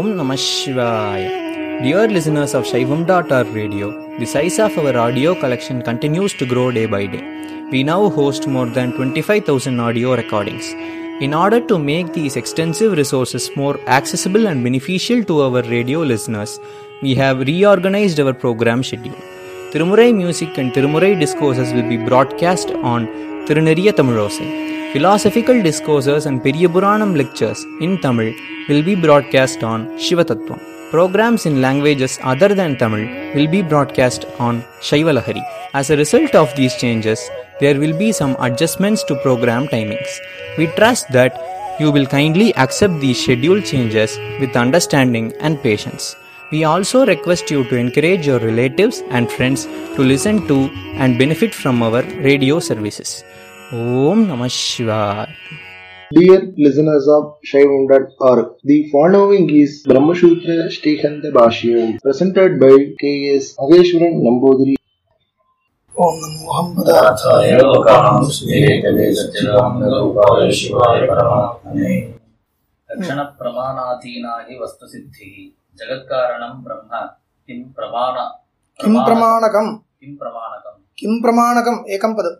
Om Namah Shivaya. Dear listeners of Shaivam.org radio, the size of our audio collection continues to grow day by day. We now host more than 25,000 audio recordings. In order to make these extensive resources more accessible and beneficial to our radio listeners, we have reorganized our program schedule. Tirumurai music and Tirumurai discourses will be broadcast on Tiruneriya Tamilosai. Philosophical discourses and Periyapuranam lectures in Tamil will be broadcast on Shivatattvam. Programs in languages other than Tamil will be broadcast on Shaivalahari. As a result of these changes, there will be some adjustments to program timings. We trust that you will kindly accept these schedule changes with understanding and patience. We also request you to encourage your relatives and friends to listen to and benefit from our radio services. Om Namah Shivaya. Dear listeners of Shaivam.org, the following is Brahmasutra Shrihanta Bhashyam, presented by K.S. Ageshwaran Namboothiri. Om Namo Buddhaya Lokam Sudhekale Satchidananda Shivaya Paramatmane. Lakshana Pramanadhinahi Vastu Siddhi Jagat Karanam Brahma Kim Pramanakam Ekam Padam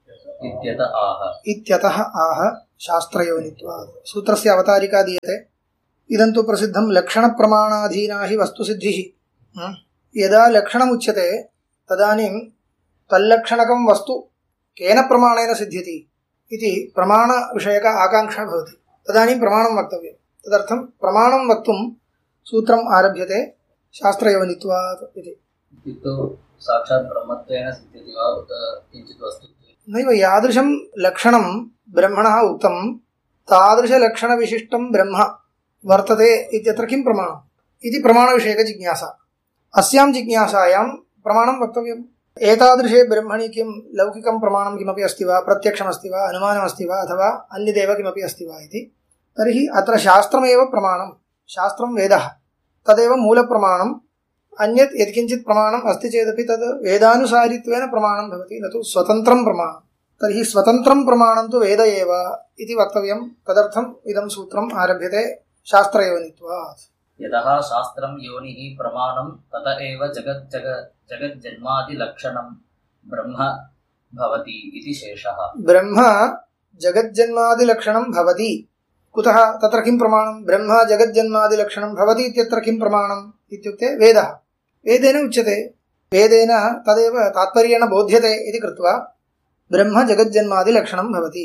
Ityatah Aha Shastrayonitva Sutrasya Avatarika Diyate Idantu Prasiddham Lakshana Pramanadhinahi Vastu Siddhi Yada Lakshanam Uchyate Tadanim Tallakshanakam Vastu Kena Pramanena Siddhyati Iti Pramana Vishayaka Akanksha Bhavati Tadanim Pramanam Vaktavya Tadartham Pramanam Vaktum Sutram Arabhyate Shastrayonitva Iti Ito Sakshat Brahmatvena Siddhyati Va Uta Kinchit Vastu नैव यादृशं लक्षणं ब्रह्मणः उक्तं तादृशलक्षण विशिष्टं ब्रह्म वर्तते इत्यत्र किं प्रमाणम् इति प्रमाणविषयक जिज्ञासा अस्यां जिज्ञासायां प्रमाणं वक्तव्यम् एतादृशे ब्रह्मणि किं लौकिकं प्रमाणं किमपि अस्ति वा प्रत्यक्षमस्ति वा अनुमानमस्ति वा अथवा अन्यदेव किमपि अस्ति वा इति तर्हि अत्र शास्त्रमेव प्रमाणं शास्त्रं वेदः तदेव मूलप्रमाणम् अन्यत् यत्किंचित् प्रमाणम् अस्ति चेदपि तद् वेदानुसारित्वेन प्रमाणं भवति न तु स्वतन्त्रं प्रमाणं तर्हि स्वतन्त्रं प्रमाणं तु वेद एव इति वक्तव्यं तदर्थम् इदं सूत्रम् आरभ्यते शास्त्रयोनित्वात् यतः शास्त्रं योनिः प्रमाणं तत एव जगज्जन्मादिलक्षणं ब्रह्म भवति इति शेषः ब्रह्म जगज्जन्मादिलक्षणं भवति कुतः तत्र किं प्रमाणं ब्रह्म जगज्जन्मादिलक्षणं भवति इत्यत्र किं प्रमाणम् इत्युक्ते वेदः वेदेन उच्यते वेदेन तदेव तात्पर्येण बोध्यते इति कृत्वा ब्रह्म जगज्जन्मादिलक्षणं भवति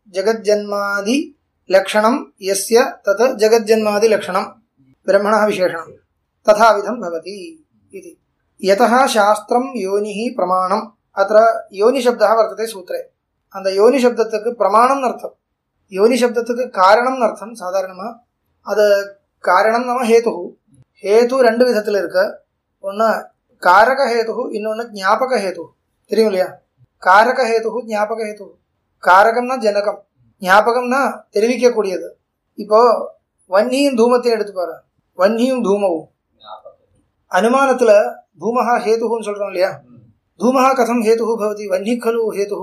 जगज्जन्मादिलक्षणं यस्य तत् जगज्जन्मादिलक्षणं ब्रह्मणः विशेषणं तथाविधं भवति इति यतः शास्त्रं योनिः प्रमाणम् अत्र योनिशब्दः वर्तते सूत्रे அந்த யோனி சப்தத்துக்கு பிரமாணம் அர்த்தம் யோனி சப்தத்துக்கு காரணம் அர்த்தம் சாதாரணமா அது காரணம் நம்ம ஹேது ஹேது ரெண்டு விதத்துல இருக்கு ஒன்னு காரக ஹேது இன்னொன்னு ஞாபக ஹேது தெரியும் இல்லையா காரக ஹேது ஞாபக ஹேது காரகம்னா ஜனகம் ஞாபகம்னா தெரிவிக்கக்கூடியது இப்போ வன்னியும் தூமத்தையும் எடுத்து பாரு வன்னியும் தூமவும் அனுமானத்துல தூமஹா ஹேதுன்னு சொல்றோம் இல்லையா தூமஹா கதம் ஹேது பவதி வன்னி கலு ஹேது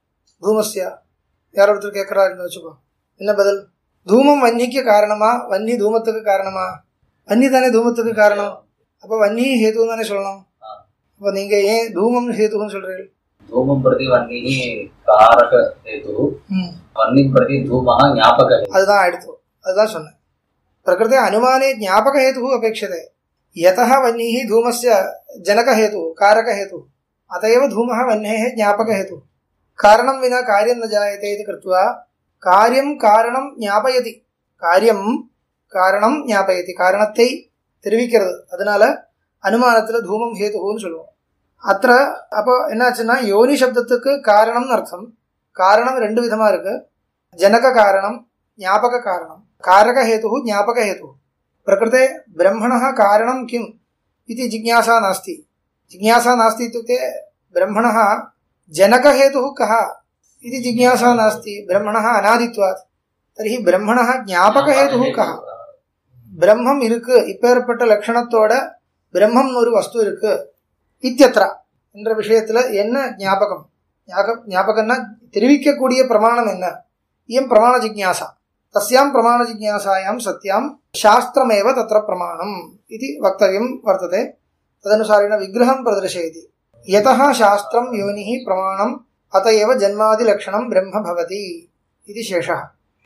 தூமஸ்ய யாரோ ஒருத்தர் கேட்கறாருன்னு வச்சுக்கோ என்ன பதில் தூமம் வன்னிக்கு காரணமா வன்னி தூமத்துக்கு காரணமா வன்னி தானே தூமத்துக்கு காரணம் அப்ப வன்னி ஹேது தானே சொல்லணும் அப்ப நீங்க ஏன் தூமம் ஹேதுன்னு சொல்றீங்க தூமம் பிரதி வன்னி காரக ஹேது வன்னி பிரதி தூமஹ ஞாபக ஹேது அதுதான் சொன்னேன் प्रकृते अनुमाने ज्ञापक हेतु अपेक्षते यतः वह्निः धूमस्य जनक हेतु कारक हेतु अतएव धूमः वह्नेः ज्ञापक हेतु कारणं विना कार्यं न जायते इति कृत्वा कार्यं कारणं ज्ञापयति कार्यं कारणं ज्ञापयति कारणத்தை தெரிவிக்கிறது அதனால அனுமானத்துல தூமம் ஹேதுன்னு சொல்லுவோம் அത്ര அப்போ என்னாச்சுன்னா யோனி சப்தத்துக்கு காரணம்னு அர்த்தம் காரணம் ரெண்டு விதமா இருக்கு ஜனக காரணம் ஞாபக காரணம் कारक हेतु ज्ञापक हेतु प्रकृते ब्रह्मणः कारणं किम् इति जिज्ञासा नास्ति इत्युक्ते ब्रह्मणः जनक हेतुः कः इति जिज्ञासा नास्ति ब्रह्मणः अनादित्वात् तर्हि ब्रह्मणः ज्ञापक हेतुः कः ब्रह्मம் இருக்கு இப்பேற்பட்ட லட்சணத்தோட பிரம்மம் ஒரு வஸ்து இருக்கு இத்யத்ர என்ற விஷயத்துல என்ன ஞாபகம்னா தெரிவிக்கக்கூடிய பிரமாணம் என்ன இயம் பிரமாண ஜிக்ஞாசா तस्यां प्रमाणजिज्ञासायां सत्यां शास्त्रमेव तत्र प्रमाणम् इति वक्तव्यं वर्तते। तदनुसारेण विग्रहं प्रदर्शयति। यतः शास्त्रं योनिः प्रमाणम् अत एव जन्मादिलक्षणं ब्रह्म भवति इति शेषः।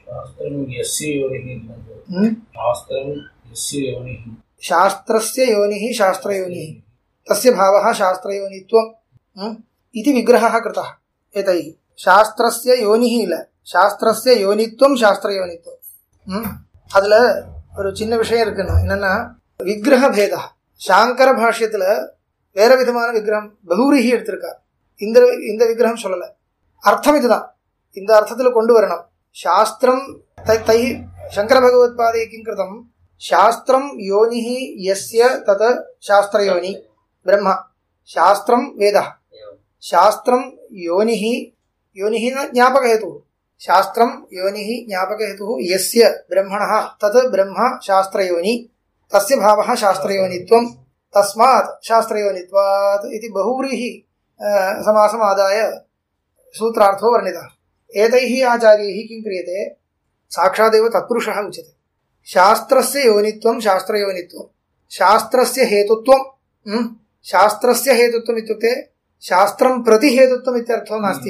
शास्त्रस्य योनिः शास्त्रयोनिः तस्य भावः शास्त्रयोनित्वम् इति विग्रहः कृतः एतैः। शास्त्रस्य योनिः இல்ல, शास्त्रस्य योनित्वம் शास्त्रयोनित्वம். அதுல ஒரு சின்ன விஷயம் இருக்குன்னு என்னன்னா, விக்கிரக பேதா. சாங்கர பாஷ்யத்துல வேற விதமான விக்கிரகம் பகுரிஹி எடுத்திருக்கார். இந்த விக்கிரகம் சொல்லல. அர்த்தம் இதுதான். இந்த அர்த்தத்துல கொண்டு வரணும். சாஸ்திரம் தை சங்கர பகவத்பாதை கிம் கிருதம் சாஸ்திரம் யோனிஹி யஸ்ய தத சாஸ்திரயோனி ब्रह्म शास्त्रं वेदः शास्त्रं योनिः योनिः न ज्ञापकहेतुः शास्त्रं योनिः ज्ञापकहेतुः यस्य ब्रह्मणः तत् ब्रह्म शास्त्रयोनि तस्य भावः शास्त्रयोनित्वं तस्मात् शास्त्रयोनित्वात् इति बहुव्रीहि समासम् आदाय सूत्रार्थो वर्णितः। एतैः आचार्यैः किं क्रियते, साक्षादेव तत्पुरुषः उच्यते। शास्त्रस्य योनित्वं शास्त्रयोनित्वं शास्त्रस्य हेतुत्वं शास्त्रस्य हेतुत्वम् इत्युक्ते शास्त्रं प्रति हेतुत्वम् इत्यर्थो नास्ति।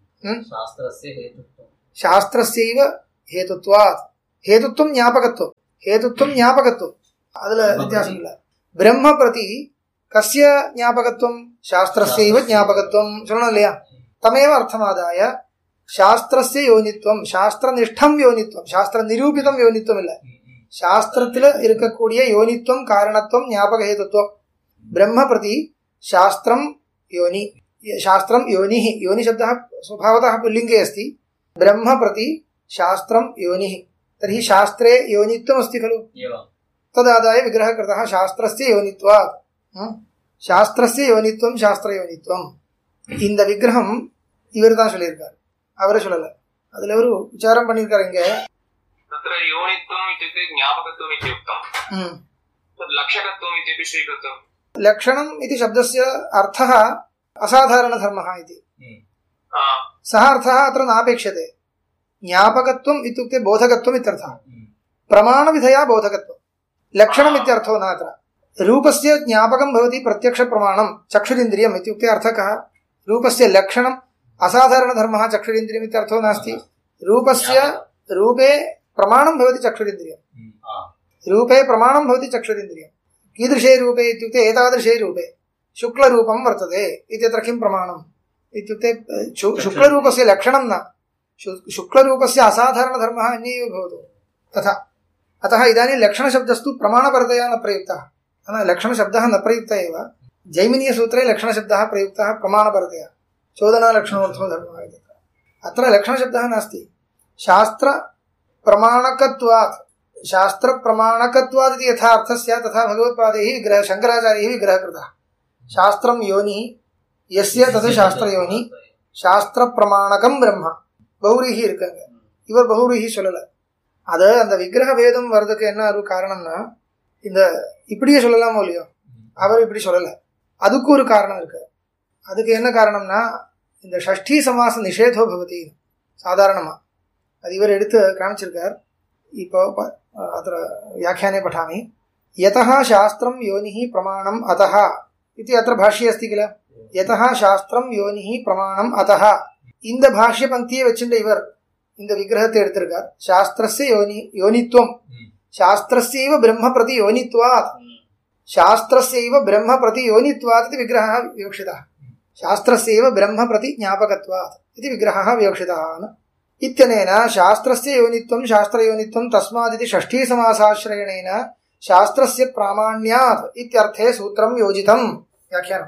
शास्त्रस्यैव हेतुत्वात् हेतुत्वं ज्ञापकत्वम् அதுல வித்தியாசம் இல்ல. பிரம்ம பிரதி கஸ்ய ஞாபகத்துவம் शास्त्रस्यैव ஞாபகத்துவம் சொல்லணும் இல்லையா. தமேவ அர்த்தமாதாய शास्त्रस्य யோனித்வம் शास्त्रनिष्ठं யோனித்வம் शास्त्र நிரூபிதம் யோனித்வம் இல்ல, சாஸ்திரத்துல இருக்கக்கூடிய யோனித்வம் காரணத்துவம் ஞாபக ஹேதுத்வம். ब्रह्म प्रति शास्त्रं योनि शास्त्रं योनिः योनि शब्दः स्वभावतः पुल्लिङ्गे अस्ति. ब्रह्म प्रति शास्त्रं योनिः तर्हि शास्त्रे योनित्वम् अस्ति खलु, तदादाय विग्रहः कृतः शास्त्रस्य योनित्वात्. शास्त्रस्य योनित्वं शास्त्रयोनित्वம் இந்த விக்கிரகம் இவர் தான் சொல்லியிருக்கார், அவரே சொல்லல. அதுல ஒரு விசாரம் பண்ணியிருக்காரு. இங்க तत्र योनित्वम् इत्युक्ते ज्ञापकत्वम् इत्युक्तम्, लक्षकत्वम् इत्यपि स्वीकृतम्. लक्षणम् इति शब्दस्य अर्थः असाधारणधर्मः इति, सः अर्थः अत्र नापेक्ष्यते. ज्ञापकत्वम् इत्युक्ते बोधकत्वम् इत्यर्थः, प्रमाणविधया बोधकत्वम्. लक्षणम् इत्यर्थो न अत्र. रूपस्य ज्ञापकं भवति प्रत्यक्षप्रमाणं चक्षुरिन्द्रियम् इत्युक्ते अर्थकः. रूपस्य लक्षणम् असाधारणधर्मः चक्षुरिन्द्रियम् इत्यर्थो नास्ति. रूपस्य रूपे प्रमाणं भवति चक्षुरिन्द्रियम्, रूपे प्रमाणं भवति चक्षुरिन्द्रियम्. कीदृशे रूपे इत्युक्ते एतादृशे रूपे शुक्लरूपं वर्तते इत्यत्र किं प्रमाणम् इत्युक्ते शुक्लरूपस्य लक्षणं न, शुक्लरूपस्य असाधारणधर्मः अन्येव भवतु तथा. अतः इदानीं लक्षणशब्दस्तु प्रमाणपरतया न प्रयुक्तः. लक्षणशब्दः न प्रयुक्तः एव. जैमिनीयसूत्रे लक्षणशब्दः प्रयुक्तः प्रमाणपरतया, चोदनालक्षणोऽर्थो धर्मः इति. अत्र लक्षणशब्दः नास्ति. शास्त्रप्रमाणकत्वात् शास्त्रप्रमाणकत्वात् इति यथा अर्थः स्यात् तथा भगवत्पादैः विग्रह शङ्कराचार्यैः विग्रहः कृतः. शास्त्रं योनि यस्य तत् शास्त्रयोनि शास्त्रप्रमाणकं ब्रह्म बहुव्रीहि இருக்காங்க. இவர் बहुव्रीहि சொல்லல. அது அந்த விக்கிரக பேதம் வர்றதுக்கு என்ன ஒரு காரணம்னா, இந்த இப்படியே சொல்லலாமோ இல்லையோ, அவர் இப்படி சொல்லல. அதுக்கு ஒரு காரணம் இருக்கு. அதுக்கு என்ன காரணம்னா, இந்த ஷஷ்டி சமாச நிஷேதோ பவதி சாதாரணமா அது இவர் எடுத்து காமிச்சிருக்கார். இப்போ अत्र व्याख्याने पठामि. यतः शास्त्रं योनिः प्रमाणम् अतः इति अत्र भाष्ये अस्ति किल. यतः शास्त्रं योनिः प्रमाणम् अतः இந்த பாஷ்ய பங்கியை வச்சுட்டு இவர் இந்த விக்கிரகத்தை எடுத்திருக்கார். சாஸ்திரஸ்ய யோனித்வம் சாஸ்திரஸ்யைவ பிரம்ம பிரதி யோனித்வாத் शास्त्रस्यैव ब्रह्म प्रति योनित्वात् इति विग्रहः विवक्षितः. शास्त्रस्यैव ब्रह्म प्रति ज्ञापकत्वात् इति विग्रहः विवक्षितः. इत्यनेन शास्त्रस्य योनित्वं शास्त्रयोनित्वं तस्मादिति षष्ठी समासाश्रयणेन शास्त्रस्य प्रामाण्यात् इत्यर्थे सूत्रं योजितं. व्याख्यानं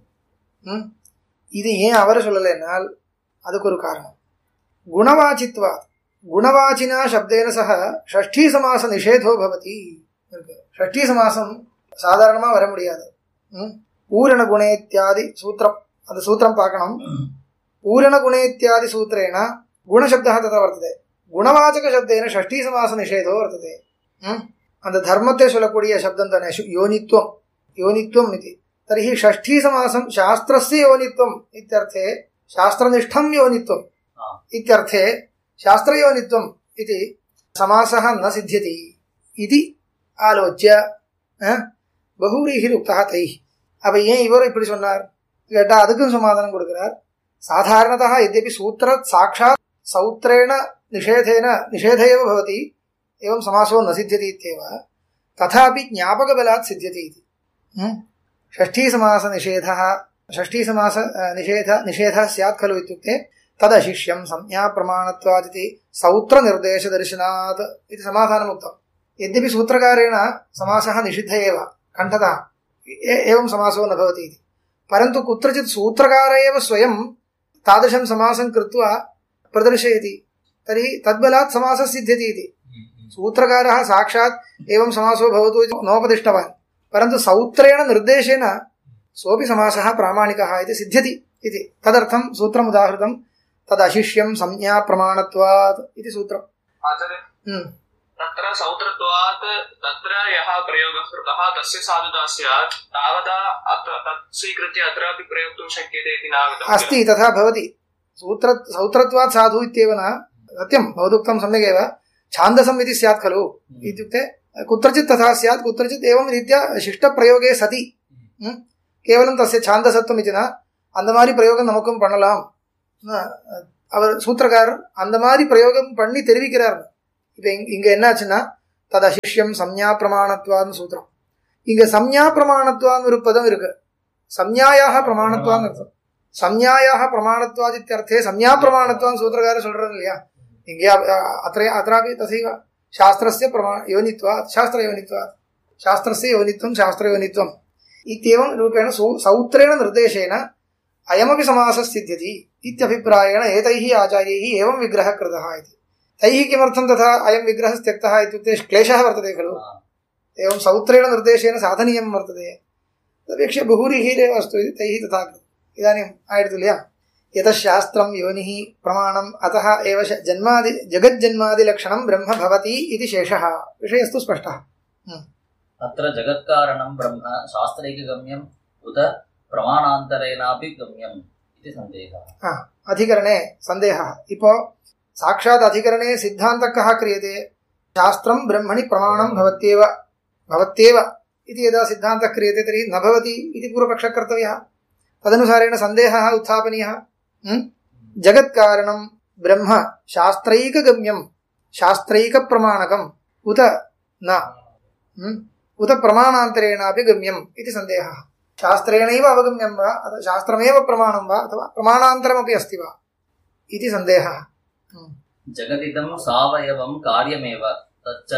இது ஏன் அவர் சொல்லலைன்னால் அதுக்கு ஒரு காரணம். குணவாச்சித்வாத் குணவாச்சினா சப்தேன சக ஷஷ்டி சமாச நிஷேதோ பவதி. ஷஷ்டி சமாசம் சாதாரணமாக வர முடியாது. பூரண குணேத்யாதி சூத்திரம், அந்த சூத்திரம் பார்க்கணும். பூரண குணேத்யாதி சூத்திரேன गुणशब्दः तथा वर्तते. गुणवाचकशब्देन षष्ठी समास निषेधो वर्तते. அந்த தர்மத்தை சொல்லக்கூடிய சப்தம் தானே யோனித்வம், யோனித்வம் इति. तर्हि षष्ठी समासं शास्त्रस्य योनित्वम् इत्यर्थे शास्त्रनिष्ठं योनित्वम् इत्यर्थे शास्त्रयोनित्वम् इति समासः न सिद्ध्यति इति आलोच्य बहुव्रीहिः उक्तः तैः. அப்ப ஏன் இவர் இப்படி சொன்னார் கேட்டா அதுக்கும் சமாதானம் கொடுக்கிறார். சாதாரணதः यद्यपि सूत्रात् साक्षात् सौत्रेण निषेधेन निषेध एव भवति एवं समासो न सिद्ध्यति इत्येव तथापि ज्ञापकबलात् सिद्ध्यति इति. षष्ठीसमास निषेधः स्यात् खलु इत्युक्ते तदशिष्यं संज्ञा प्रमाणत्वात् इति सौत्रनिर्देशदर्शनात् इति समाधानम् उक्तम्. यद्यपि सूत्रकारेण समासः निषिद्ध एव कण्ठतः एवं समासो न भवति इति, परन्तु कुत्रचित् सूत्रकार एव स्वयं तादृशं समासं कृत्वा प्रदर्शयति तर्हि तद्बलात् समासः सिद्ध्यति इति. सूत्रकारः साक्षात् एवं समासो भवतु इति नोपदिष्टवान्, परन्तु सौत्रेण निर्देशेन सोऽपि समासः प्रामाणिकः इति सिद्ध्यति इति. तदर्थं सूत्रम् उदाहृतं तदशिष्यं संज्ञा प्रमाणत्वात् इति सूत्रम्. तत्र सौत्रत्वात् तत्र यः प्रयोगः कृतः तस्य साधुता स्यात् तावता तत् स्वीकृत्य अत्रापि प्रयोक्तुं शक्यते इति नागतम् अस्ति. तथा भवति. सौत्रत्वात् साधु इत्येव न सत्यं भवदुक्तं सम्यगेव. छान्दसम् इति स्यात् खलु इत्युक्ते कुत्रचित् तथा स्यात्, कुत्रचित् एवं रीत्या शिष्टप्रयोगे सति केवलं तस्य छान्दसत्वम् इति न அந்த மாதிரி பிரயோகம் நமக்கும் பண்ணலாம். அவர் சூத்திரக்காரர் அந்த மாதிரி பிரயோகம் பண்ணி தெரிவிக்கிறார். இப்போ இங்க என்னாச்சுன்னா ததசிஷ்யம் சம்ஞா பிரமாணத்வான்னு சூத்திரம். இங்க சம்ஞா பிரமாணத்வான்னு ஒரு பதம் இருக்கு. சம்ஞாயாக பிரமாணத்வான்னு அர்த்தம். சம்ஞாயாக பிரமாணத்வாத் இத்தியர்த்தே சம்ஞா பிரமாணத்வான்னு சூத்திரக்காரர் சொல்றது இல்லையா? இங்கே அत्रापि तथैव शास्त्रस्य योनित्वात् शास्त्रयोनित्वात् शास्त्रस्य योनित्वं शास्त्रयोनित्वम् इत्येवं रूपेण सौत्रेण निर्देशेन अयमपि समासः सिद्ध्यति इत्यभिप्रायेण एतैः आचार्यैः एवं विग्रहः कृतः इति. तैः किमर्थं तथा अयं विग्रहः त्यक्तः इत्युक्ते क्लेशः वर्तते खलु. एवं सौत्रेण निर्देशेन साधनीयं वर्तते, तदपेक्षया बहुरीहिरेव अस्तु इति तैः तथा कृतम्. इदानीम् आयतुल्या यतः शास्त्रं योनिः प्रमाणम् अतः एव जगज्जन्मादिलक्षणं ब्रह्म भवति इति शेषः. विषयस्तु स्पष्टः. अत्र जगत्कारणं ब्रह्म शास्त्रैकगम्यम् उत प्रमाणान्तरेणापि गम्यम् इति सन्देहः. अधिकरणे सन्देहः. इपो साक्षात् अधिकरणे सिद्धान्तः कः क्रियते? शास्त्रं ब्रह्मणि प्रमाणं भवत्येव इति यदा सिद्धान्तः क्रियते तर्हि न भवति इति पूर्वपक्षः कर्तव्यः. तदनुसारेण सन्देहः उत्थापनीयः. जगत्कारणं ब्रह्म शास्त्रैकगम्यं शास्त्रैकप्रमाणकम् उत न उत प्रमाणान्तरेणापि गम्यम् इति सन्देहः. शास्त्रेणैव अवगम्यं वा अथवा शास्त्रमेव प्रमाणं वा अथवा प्रमाणान्तरमपि अस्ति वा इति सन्देहः. जगदिदं सावयवं कार्यमेव तच्च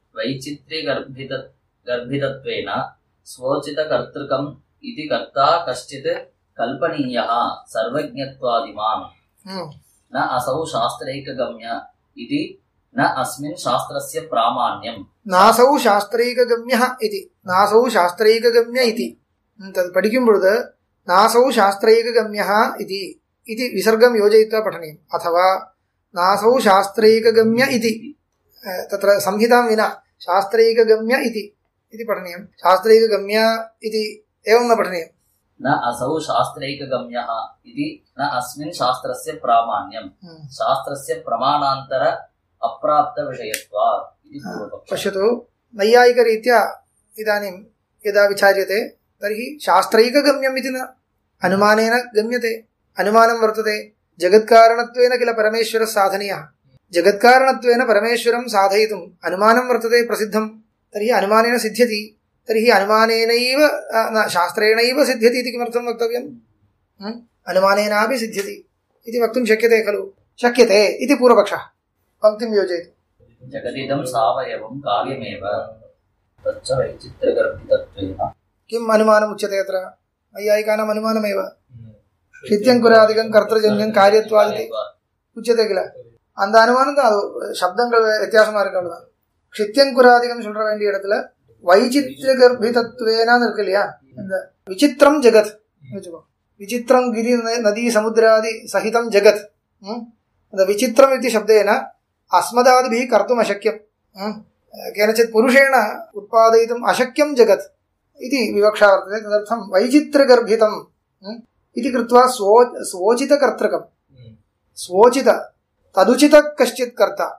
वैचित्र्यगर्भितत्वेन स्वोचितकर्तृकम् इति कर्ता कश्चित् कल्पनीयः सर्वज्ञत्वादिमान् न असौ शास्त्रैकगम्य इति न अस्मिन् शास्त्रस्य प्रामाण्यम्. नासौ शास्त्रैकगम्यः इति नासौ शास्त्रैकगम्य इति तद् पठिக்கும் பொழுது नासौ शास्त्रैकगम्यः इति विसर्गं योजयित्वा पठनीयम्. अथवा नासौ शास्त्रैकगम्य इति तत्र संहितां विना शास्त्रैकगम्य इति पठनीयम्. शास्त्रैकगम्य इति एवं न पठनीयम्. न असौ शास्त्रैकगम्यः इति न अस्मिन् शास्त्रस्य प्रामाण्यम् शास्त्रस्य प्रमाणान्तर अप्राप्तविषयत्वात् इति पूर्वपक्षः. पश्यतु, नैयायिकरीत्या इदानीं यदा विचार्यते तर्हि शास्त्रैकगम्यम् इति न अनुमानेन गम्यते. अनुमानं वर्तते जगत्कारणत्वेन किल परमेश्वरः साधनीयः. जगत्कारणत्वेन परमेश्वरं साधयितुम् अनुमानं वर्तते प्रसिद्धं. तर्हि अनुमानेन सिद्ध्यति. तर्हि अनुमानेनैव शास्त्रेणैव सिद्ध्यति इति किमर्थं वक्तव्यम्? अनुमानेनापि सिद्ध्यति इति वक्तुं शक्यते खलु? शक्यते इति पूर्वपक्षः. पंक्तिं योजयतु. जगदिदं सावयवं कार्यमेव तच्च वैचित्र्यगर्भितत्वेन. किम् अनुमानम् उच्यते अत्र? नैयायिकानाम् अनुमानमेव. शित्यङ्कुरादिकं कर्तृजन्यं कार्यत्वादिति उच्यते किल? அந்த அனுமானம் தான். சப்தங்கள் வித்தியாசமா இருக்கிறது. ஷித்யங்குராதிகம் சொல்ற வேண்டிய இடத்துல வைச்சித்ய கர்ப்பிதத்வேனான்னு இருக்கு இல்லையா? இந்த விசித்திரம் ஜெகத் வச்சுக்கோ. விசித்திரம் கிரி நதி சமுத்திராதி சகிதம் ஜெகத். அந்த விசித்திரம் इति शब्देन अस्मदादिभिः कर्तुम् अशक्यं. केनचित् पुरुषेण उत्पादयितुम् अशक्यं जगत् इति विवक्षा वर्तते. तदर्थं वैचित्र्यगर्भितम् इति कृत्वा स्वोचितकर्तृकं स्वोचित तदुचित कश्चित् कर्ता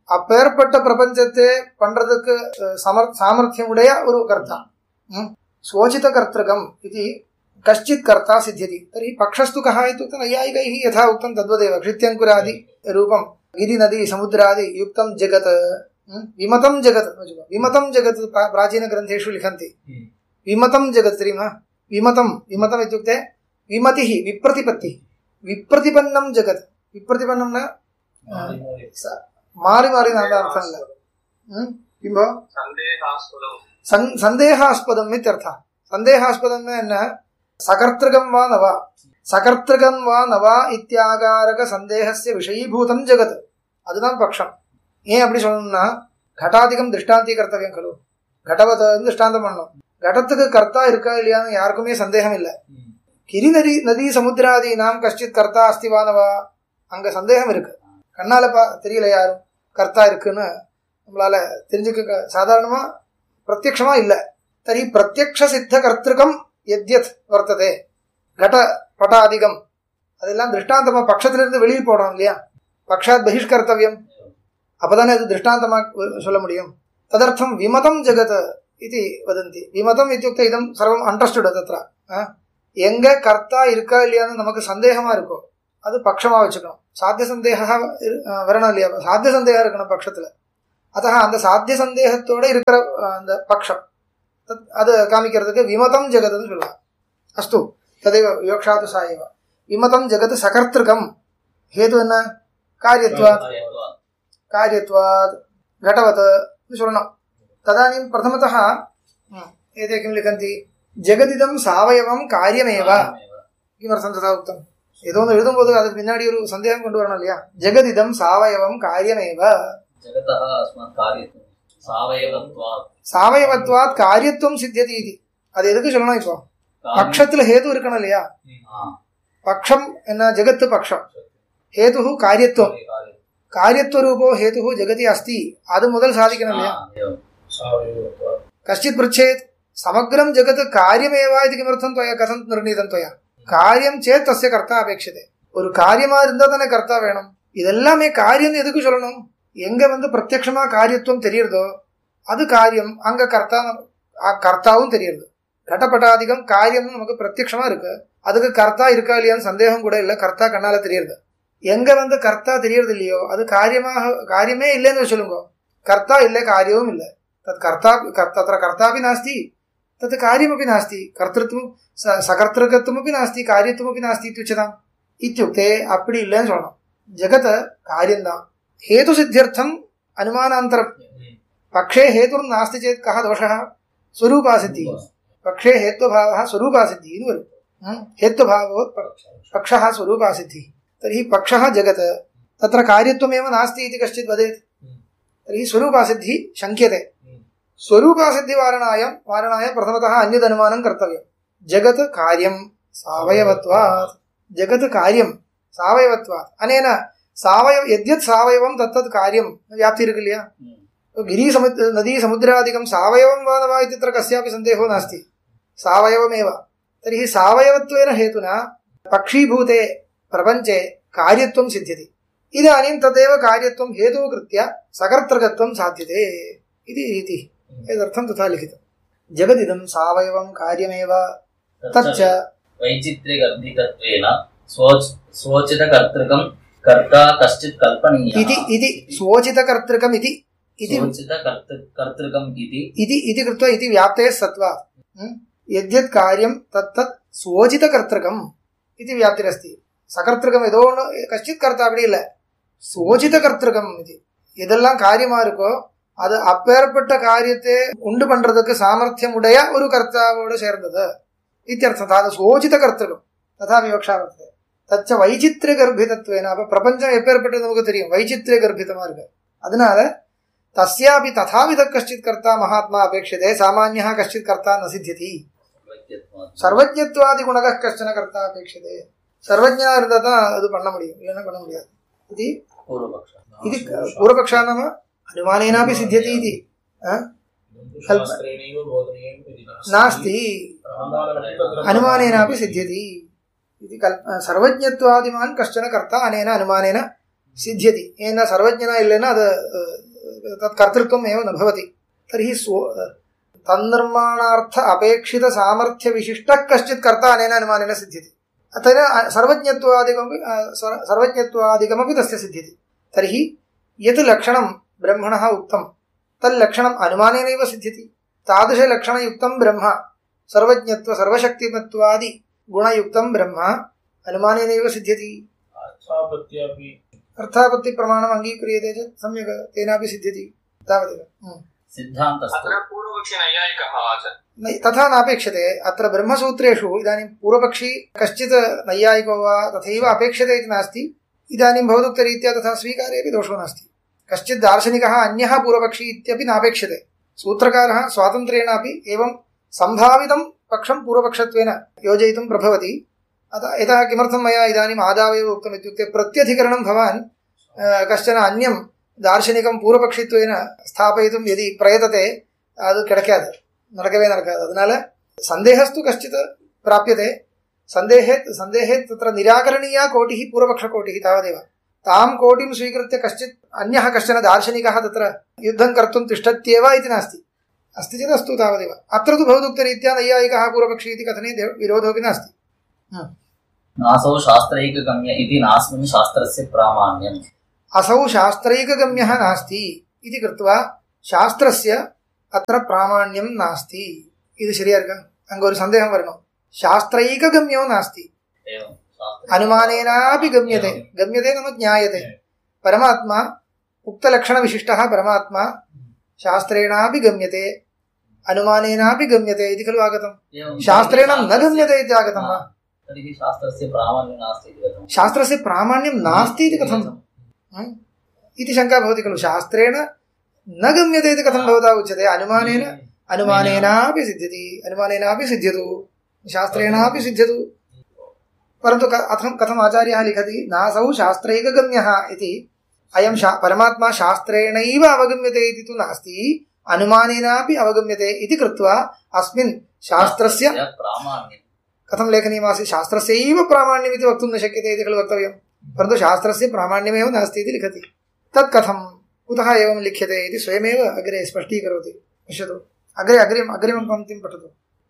அப்பேற்பட்ட பிரபஞ்சத்தை பண்றதுக்கு சாமர்த்தியம் உடைய ஒரு கர்த்தா. स्वोचित कर्तृकम् इति कश्चित् कर्ता सिद्ध्यति. तर्हि पक्षस्तु कः इत्युक्ते नैयायिकैः यथा उक्तं तद्वदेव. क्षित्यङ्कुरादि रूपं गिरि नदी समुद्रादि युक्तं जगत् विमतं जगत्. विमतं जगत् प्राचीनग्रन्थेषु लिखन्ति विमतं जगत्. विमतं विमतम् इत्युक्ते विमतिः विप्रतिपत्तिः. विप्रतिपन्नं जगत्. विप्रतिपन्नं न मारि मारि नानार्थं न किं भो सन्देहास्पदम् इत्यर्थः. सन्देहास्पदम् न सकर्तृकं वा न वा सकर्तृकं वा न वा इत्याकारक सन्देहस्य विषयीभूतं जगत्. அதுதான் பட்சம். ஏன் அப்படி சொல்லணும்னா घटादिकं திருஷ்டாந்தி கர்த்தவியம் खलु. घटवत् திருஷ்டாந்தம் பண்ணணும். घटத்துக்கு கர்த்தா இருக்கா இல்லையான்னு யாருக்குமே சந்தேகம் இல்லை. கிரி நதி சமுத்திராதி நாம் கஷ்டித் கர்த்தா அஸ்தி வா ந வா அங்க சந்தேகம் இருக்கு. கண்ணால தெரியல யாரும் கர்த்தா இருக்குன்னு நம்மளால தெரிஞ்சுக்க சாதாரணமா பிரத்யக்ஷமா இல்ல. தரி பிரத்யக்ஷ சித்த கர்த்திருக்கம் எத்யத் வர்த்ததே கட பட்டாதிகம் அதெல்லாம் திருஷ்டாந்தமா பட்சத்திலிருந்து வெளியில் போடணும் இல்லையா. பக்ஷாத் பகிஷ்கர்த்தவியம். அப்பதானே அது திருஷ்டாந்தமா சொல்ல முடியும். ததர்த்தம் விமதம் ஜெகத் இது வதந்தி. விமதம் இத்தியுக்த இதம் சர்வம் அண்டர்ஸ்டுட். தத்ர எங்க கர்த்தா இருக்கா இல்லையான்னு நமக்கு சந்தேகமா இருக்கும் அது பட்சமா வச்சுக்கணும். சாத்திய சந்தேக வரணும் இல்லையா. சாத்திய சந்தேகம் இருக்கணும் பட்சத்துல. அத்த அந்த சாத்திய சந்தேகத்தோட இருக்கிற அந்த பட்சம் அது காமிக்கிறதுக்கு விமதம் ஜெகத்னு சொல்லலாம். அஸ்து ததைவ விவக்ஷாது சாயவ. விமதம் ஜெகத் சகர்த்திருக்கம். ஹேது என்ன? காரியத்வாத். காரியத்வாத் घटवत् சொல்லணும். ததானீம் பிரதமதः एते किं लिखन्ति जगदिदं सावयवं कार्यमेव. किमर्थं तथा उक्तम्? ஏதோ ஒன்று எழுதும்போது அதுக்கு பின்னாடி ஒரு சந்தேகம் கொண்டு வரணும் இல்லையா. ஜெகதிதம் சாவயவம் காரியமேவ. சாவயவத்வாத் காரியத்துவம் சித்தியதி இது. அது எதுக்கு சொல்லணும்? இப்போ பட்சத்துல ஹேது இருக்கணும் இல்லையா. பட்சம் என்ன? ஜெகத்து பட்சம். ஹேது காரியத்துவம். காரியத்துவ ரூபோ ஹேது ஜெகதி அஸ்தி. அது முதல் சாதிக்கணும் இல்லையா. கஷ்டித் பृच्छेत् समग्रं जगत् कार्यमेवा इति किमर्थं त्वया कथं निर्णीतं त्वया? காரியம் சேத் தஸ்ய கர்த்தா அபேட்சதே. ஒரு காரியமா இருந்தா தானே கர்த்தா வேணும். இதெல்லாமே காரியம் எதுக்கு சொல்லணும்? எங்க பிரத்யட்சமா காரியத்துவம் தெரியுறதோ அது காரியம். அங்க கர்த்தாவும் தெரியுது. கடப்பட்டாதிகம் காரியம் நமக்கு பிரத்யட்சமா இருக்கு. அதுக்கு கர்த்தா இருக்கா இல்லையான்னு சந்தேகம் கூட இல்லை. கர்த்தா கண்ணால தெரியுது. எங்க கர்த்தா தெரியறது இல்லையோ அது காரியமே இல்லைன்னு சொல்லுங்க. கர்த்தா இல்லை, காரியமும் இல்லை. தத் கர்த்தா தத்ர கர்த்தாபி நாஸ்தி तत् कार्यमपि नास्ति. कर्तृत्वं सकर्तृकत्वमपि नास्ति, कार्यत्वमपि नास्ति इत्युच्यताम्. इत्युक्ते அப்படி இல்லைன்னு சொல்லணும். ஜெகத் காரியம்தான். हेतु सिद्ध्यर्थम् अनुमानान्तरम्. पक्षे हेतुर् नास्ति चेत् कः दोषः? स्वरूपासिद्धिः. पक्षे हेत्वभावः स्वरूपासिद्धिः इति वदति. हेत्वभावोत् पक्षः स्वरूपासिद्धिः. तर्हि पक्षः जगत्. तत्र कार्यत्वमेव नास्ति इति कश्चित् वदेत्. तर्हि स्वरूपासिद्धिः शङ्क्यते. स्वरूपासिद्धिवारणाय प्रथमतः अन्यदनुमानं कर्तव्यं. जगत् कार्यं सावयवत्वात्. जगत् कार्यं सावयवत्वात्. अनेन यद्यत् सावयवं तत्तत् कार्यं व्याप्तिर्किल्य. गिरि नदी समुद्रादिकं सावयवं वा न वा इत्यत्र कस्यापि सन्देहो नास्ति. सावयवमेव. तर्हि सावयवत्वेन हेतुना पक्षीभूते प्रपञ्चे कार्यत्वं सिद्ध्यति. इदानीं तदेव कार्यत्वं हेतुः कृत्य सकर्तृकत्वं साध्यते इति एतदर्थं तथा लिखितं. जगदिदं सावयवं कार्यमेव. तच्च वैचित्र्यगर्भितत्वेन स्वोचितकर्तृकं कर्ता कश्चित् कल्पनीयः इति स्वोचितकर्तृकम् इति स्वोचितकर्तृकम् इति कृत्वा इति व्याप्तेः सत्त्वात् यद्यत् कार्यं तत्तत् स्वोचितकर्तृकम् इति व्याप्तिरस्ति. सकर्तृकम् ஏதோ कश्चित् कर्ता அப்படி இல்லை. स्वोचितकर्तृकम् इति இதெல்லாம் காரியமா இருக்கோ அது அப்பேற்பட்ட காரியத்தை உண்டு பண்றதுக்கு சாமர்த்தியம் உடைய ஒரு கர்த்தாவோடு சேர்ந்தது இத்தியர்த்தம். அது சோச்சித கர்த்தகம் ததா விவக்ஷா வர்த்தது. தச்ச வைச்சித்ரிய கர்ப்பிதத்துவேன. அப்ப பிரபஞ்சம் எப்பேற்பட்டது நமக்கு தெரியும். வைச்சித்ரிய கர்ப்பிதமா இருக்கு. அதனால தஸ்யாபி ததாவித கஷ்டித் கர்த்தா மகாத்மா அபேட்சதே. சாமான்யः கஷ்டித் கர்த்தா ந சித்தியதி. சர்வஜ்ஞத்வாதி குணகः கஷ்டன கர்த்தா அபேட்சதே. சர்வஜ்ஞா இருந்தா தான் அது பண்ண முடியும், இல்லைன்னா பண்ண முடியாது. இது பூர்வபக்ஷா நாம अनुमानेनापि सिद्ध्यति इति नास्ति. अनुमानेनापि सिद्ध्यति इति सर्वज्ञत्वादिमान् कश्चन कर्ता अनेन अनुमानेन सिद्ध्यति येन सर्वज्ञना इल्लेन तत् कर्तृत्वम् एव न भवति तर्हि तन्निर्माणार्थ अपेक्षित सामर्थ्य विशिष्टः कश्चित् कर्ता अनेन अनुमानेन सिद्ध्यति अतः सर्वज्ञत्वादिकमपि तस्य सिद्ध्यति तर्हि यत् लक्षणं ब्रह्मणः उक्तं तल्लक्षणम् अनुमानेनैव सिद्ध्यति तादृशलक्षणयुक्तं ब्रह्म सर्वज्ञत्व सर्वशक्तिमत्वादि गुणयुक्तं ब्रह्म अनुमानेनैव सिद्ध्यति अर्थापत्ति प्रमाणम् अङ्गीक्रियते चेत् सम्यक् तेनापि सिद्ध्यति तावदेव तथा नापेक्षते अत्र ब्रह्मसूत्रेषु इदानीं पूर्वपक्षी कश्चित् नैयायिको वा तथैव अपेक्षते इति नास्ति इदानीं भवदुक्तरीत्या तथा स्वीकारे अपि दोषो नास्ति कश्चित् दार्शनिकः अन्यः पूर्वपक्षी इत्यपि नापेक्षते सूत्रकारः स्वातन्त्र्येण अपि एवं सम्भावितं पक्षं पूर्वपक्षत्वेन योजयितुं प्रभवति अतः यतः किमर्थं मया इदानीम् आदावेव उक्तम् इत्युक्ते प्रत्यधिकरणं भवान् कश्चन अन्यं दार्शनिकं पूर्वपक्षित्वेन स्थापयितुं यदि प्रयतते அது கிடைக்காது நடக்கவே நடக்காது அதனால சந்தேகஸ்து கஷ்டித் பிராப்யते சந்தேहे तत्र निराकरणीया कोटिः पूर्वपक्षकोटिः तावदेव तां कोटिं स्वीकृत्य कश्चित् अन्यः कश्चन दार्शनिकः तत्र युद्धं कर्तुं तिष्ठत्येव इति नास्ति अस्ति चेत् अस्तु तावदेव अत्र तु भवदुक्तरीत्या नैयायिकः पूर्वपक्षी इति कथने विरोधोऽपि नास्ति नासौ शास्त्रैकगम्य इति नास्मिन् शास्त्रस्य प्रामाण्यम् असौ शास्त्रैकगम्यः नास्ति इति कृत्वा शास्त्रस्य अत्र प्रामाण्यं नास्ति इति शरिया इरुक्का अंग ओरु सन्देहं वरणुम शास्त्रैकगम्यो नास्ति अनुमानेनापि गम्यते गम्यते नाम ज्ञायते परमात्मा उक्तलक्षणविशिष्टः परमात्मा शास्त्रेणापि गम्यते अनुमानेनापि गम्यते इति खलु आगतं शास्त्रेण न गम्यते इति आगतं वा तर्हि शास्त्रस्य प्रामाण्यं नास्ति इति कथं शास्त्रस्य प्रामाण्यं नास्ति इति कथं इति शंका भवति खलु शास्त्रेण न गम्यते इति कथं भवता उच्यते अनुमानेनापि सिद्ध्यति अनुमानेनापि सिद्ध्यतु शास्त्रेणापि सिद्ध्यतु परन्तु कथम् आचार्यः लिखति नासौ शास्त्रैकगम्यः इति अयं परमात्मा शास्त्रेणैव अवगम्यते इति तु नास्ति अनुमानेनापि अवगम्यते इति कृत्वा अस्मिन् शास्त्रस्य प्रामाण्यं कथं लेखनीयमासीत् शास्त्रस्यैव प्रामाण्यम् इति वक्तुं न शक्यते इति खलु वक्तव्यं परन्तु शास्त्रस्य प्रामाण्यमेव नास्ति इति लिखति तत् कथं कुतः एवं लिख्यते इति स्वयमेव अग्रे स्पष्टीकरोति पश्यतु अग्रिमं पङ्क्तिं पठतु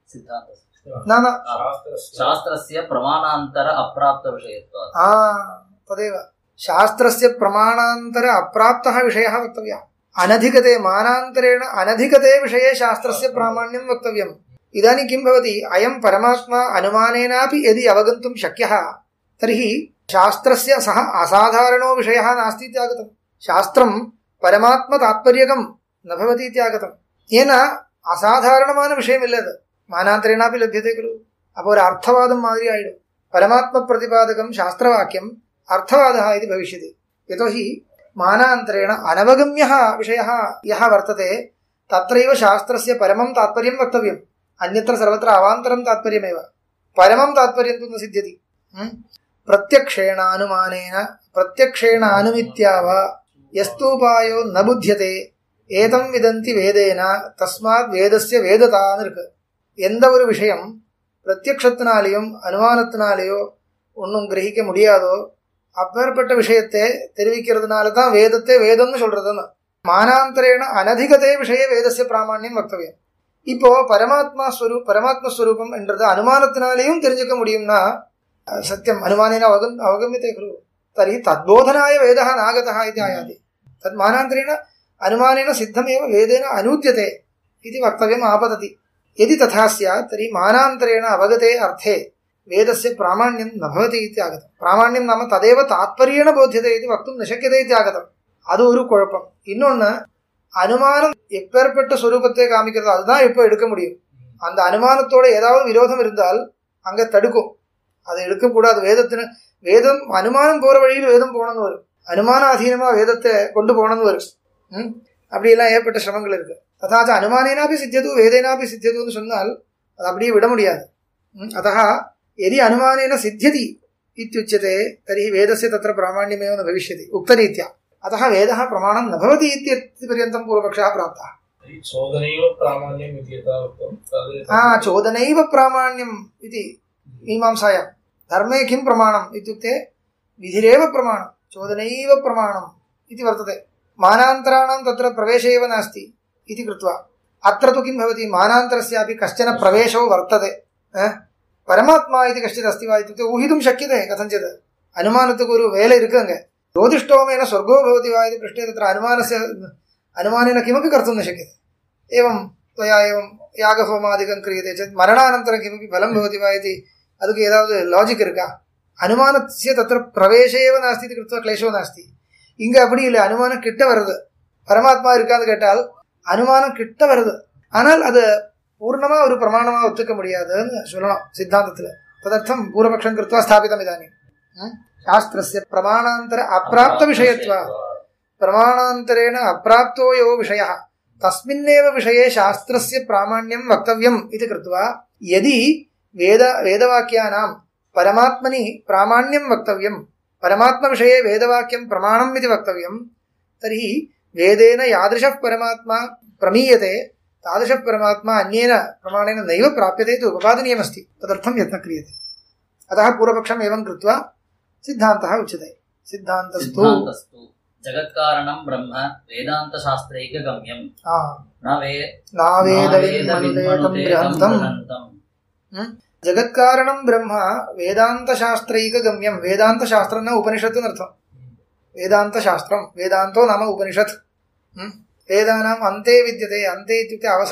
न शास्त्रस्य प्रमाणान्तर अप्राप्त विषयत्वात् तदेव शास्त्रस्य प्रमाणान्तर अप्राप्तः विषयः वक्तव्यः अनधिगते मानान्तरेण अनधिगते विषये शास्त्रस्य प्रामाण्यं वक्तव्यम् इदानीं किं भवति अयं परमात्मा अनुमानेनापि यदि अवगन्तुं शक्यः तर्हि शास्त्रस्य सः असाधारणो विषयः नास्ति इति आगतं शास्त्रं परमात्मतात्पर्यकं न भवति इति आगतं येन असाधारणमान विषयमिल्लद मानान्तरेणापि लभ्यते खलु अपो अर्थवादं मादिरि आयिडु परमात्मप्रतिपादकं शास्त्रवाक्यम् अर्थवादः इति भविष्यति यतोहि मानान्तरेण अनवगम्यः विषयः यः वर्तते तत्रैव शास्त्रस्य परमं तात्पर्यं वक्तव्यम् अन्यत्र सर्वत्र अवान्तरं तात्पर्यमेव परमं तात्पर्यं तु न सिद्ध्यति प्रत्यक्षेण अनुमानेन प्रत्यक्षेण अनुमित्या वा यस्तूपायो न बुध्यते एतं विदन्ति वेदेन तस्मात् वेदस्य वेदतानिर्क எந்த ஒரு விஷயம் பிரத்யக்ஷத்தினாலேயும் அனுமானத்தினாலேயோ ஒன்றும் கிரகிக்க முடியாதோ அப்பேற்பட்ட விஷயத்தை தெரிவிக்கிறதுனால தான் வேதத்தை வேதம்னு சொல்றதுன்னு மானாந்தரேன அனதிகதே விஷய வேதस्य பிராமாண்யம் வக்தவியம் இப்போ பரமாத்மஸ்வரூபம் என்றது அனுமானத்தினாலேயும் தெரிஞ்சுக்க முடியும்னா சத்தியம் அனுமானேன அவகமியते खलु तर्हि तद्बोधनाय वेदः नागतः इति आयाति तद् मानान्तरेण अनुमानेन सिद्धमेव वेदेन अनूद्यते इति वक्तव्यम् आपतति यदि तथा स्यात् तर्हि मानान्तरेण अवगते अर्थे वेदस्य प्रामाण्यं न भवति इति आगतं प्रामाण्यं नाम तदेव तात्पर्येण बोध्यते इति वक्तुं न शक्यते इति आगतम् அது ஒரு குழப்பம் இன்னொன்று அனுமானம் எப்பேற்பட்ட ஸ்வரூபத்தை காமிக்கிறது அதுதான் இப்போ எடுக்க முடியும் அந்த அனுமானத்தோட ஏதாவது விரோதம் இருந்தால் அங்கே தடுக்கும் அதை எடுக்கக்கூடாது வேதம் அனுமானம் போகிற வழியில் வேதம் போகணும்னு வரும் அனுமான அதீனமாக வேதத்தை கொண்டு போகணும்னு வரும் அப்படியெல்லாம் ஏற்பட்ட சிரமங்கள் இருக்குது तथा अनुमानेनापि सिद्ध्यतु वेदेनापि सिद्ध्यतु என்று சொன்னால் அது அப்படியே விட முடியாது अतः यदि अनुमानेन सिद्ध्यति इत्युच्यते तर्हि वेदस्य तत्र प्रामाण्यमेव न भविष्यति उक्तरीत्या अतः वेदः प्रमाणं न भवति इति पर्यन्तं पूर्वपक्षः प्राप्तः चोदनैव प्रामाण्यम् इति यथा उक्तं चोदनैव प्रामाण्यम् इति मीमांसायां धर्मे किं प्रमाणम् इत्युक्ते विधिरेव प्रमाणं चोदनैव प्रमाणम् इति वर्तते। मानान्तराणां तत्र प्रवेशः एव नास्ति इति कृत्वा अत्र तु किं भवति, मानान्तरस्यापि कश्चन प्रवेशो वर्तते। परमात्मा इति कश्चित् अस्ति वा इत्युक्ते ऊहितुं शक्यते कथञ्चित्। अनुमानत्तु गुरु वेले इरुकंग ज्योतिष्टोमेन स्वर्गो भवति वा इति पृष्टे तत्र अनुमानेन किमपि कर्तुं न शक्यते। एवं त्वया एवं यागहोमादिकं क्रियते चेत् मरणानन्तरं किमपि फलं भवति वा इति अदुक्कु एतावद् लाजिक् इरुक्का। अनुमानस्य तत्र प्रवेशे एव नास्ति इति कृत्वा क्लेशो नास्ति। இங்க அப்படி இல்லை, அனுமானம் கிட்ட வருது. பரமாத்மா இருக்கான்னு கேட்டால் அனுமானம் கிட்ட வருது. ஆனால் அது பூர்ணமா ஒரு பிரமாணமா ஒத்துக்க முடியாதுன்னு சொல்லணும் சித்தாந்தத்துல. ததர்த்தம் பூர்வபக்ஷம் கிருத்வா ஸ்தாபிதம் இதானி சாஸ்திரஸ்ய பிரமாணாந்தர அப்ராப்த விஷயத்வா பிரமாணாந்தரேண அப்ராப்தோ யோ விஷயः தஸ்மின்னேவ விஷயே சாஸ்திரஸ்ய பிராமாண்யம் வக்தவ்யம் இது கிருத்வா யதி வேதவாக்யானாம் परमात्मनि प्रामाण्यं वक्तव्यं परमात्मा विषये वेदवाक्यं प्रमाणम् इति वक्तव्यं तर्हि वेदेन यादृशः परमात्मा प्रमीयते तादृशः परमात्मा अन्येन प्रमाणेन नैव प्राप्यते इति उपपादनीयमस्ति। तदर्थं यत्नः क्रियते। अतः पूर्वपक्षम् एवं कृत्वा सिद्धान्तः उच्यते। सिद्धान्तस्तु जगत्कारणं ब्रह्म वेदान्तशास्त्रैकगम्यं न वेदविन्मनुतेकं जगत्कारणं ब्रह्म वेदान्तशास्त्रैकगम्यं। वेदान्तशास्त्रं न उपनिषत् अर्थं। वेदान्तशास्त्रं वेदान्तो नाम उपनिषत्। वेदानाम् अन्ते विद्यते। अन्ते इत्युक्ते अवसाने